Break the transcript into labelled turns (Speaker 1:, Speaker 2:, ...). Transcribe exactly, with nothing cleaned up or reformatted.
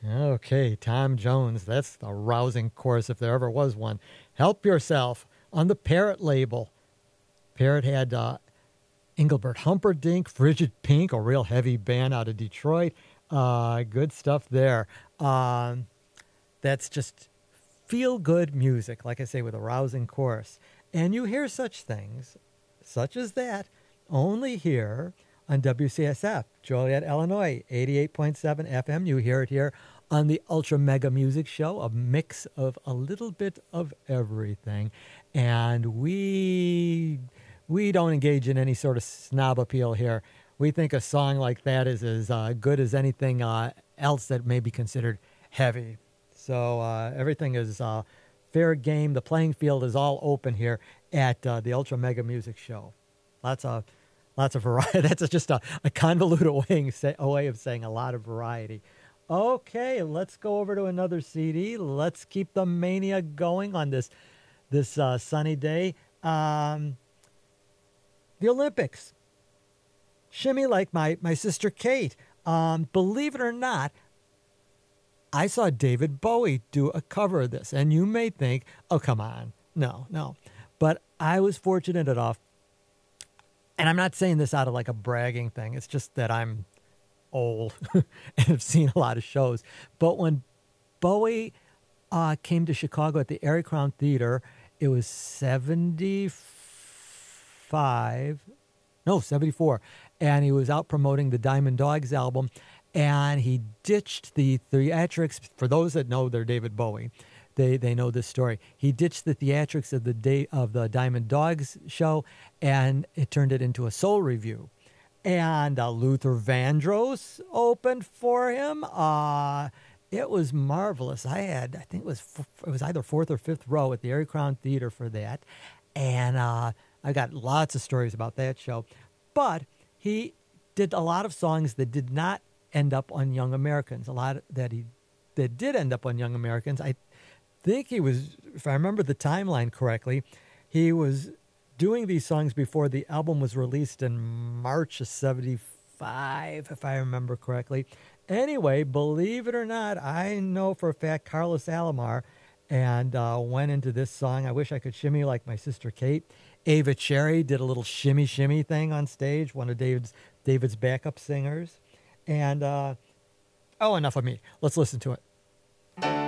Speaker 1: Okay, Tom Jones. That's a rousing chorus if there ever was one. Help Yourself on the Parrot label. Parrot had uh, Engelbert Humperdinck, Frigid Pink, a real heavy band out of Detroit. Uh, good stuff there. Um, that's just feel good music, like I say, with a rousing chorus. And you hear such things, such as that, only here on W C S F, Joliet, Illinois, eighty-eight point seven F M. You hear it here on the Ultra Mega Music Show, a mix of a little bit of everything. And we we don't engage in any sort of snob appeal here. We think a song like that is as uh, good as anything uh, else that may be considered heavy. So uh, everything is uh, fair game. The playing field is all open here at uh, the Ultra Mega Music Show. Lots of lots of variety. That's just a, a convoluted way, a way of saying a lot of variety. Okay, let's go over to another C D. Let's keep the mania going on this this uh, sunny day. Um, the Olympics. Shimmy Like My, my Sister Kate. Um, believe it or not, I saw David Bowie do a cover of this. And you may think, oh, come on. No, no. But I was fortunate enough, and I'm not saying this out of like a bragging thing. It's just that I'm old and have seen a lot of shows. But when Bowie uh, came to Chicago at the Erie Crown Theater, it was seventy-five, no, seventy-four. And he was out promoting the Diamond Dogs album. And he ditched the theatrics. For those that know they're David Bowie, they they know this story. He ditched the theatrics of the day of the Diamond Dogs show, and it turned it into a soul review. And uh, Luther Vandross opened for him. Uh, it was marvelous. I had, I think it was it was either fourth or fifth row at the Erie Crown Theater for that, and uh, I got lots of stories about that show. But he did a lot of songs that did not end up on Young Americans. A lot that he that did end up on Young Americans. I think he was, if I remember the timeline correctly, he was doing these songs before the album was released in March of seventy-five, if I remember correctly. Anyway, believe it or not, I know for a fact Carlos Alomar and uh, went into this song, I Wish I Could Shimmy Like My Sister Kate. Ava Cherry did a little shimmy shimmy thing on stage, one of David's David's backup singers. And, uh, oh, enough of me. Let's listen to it.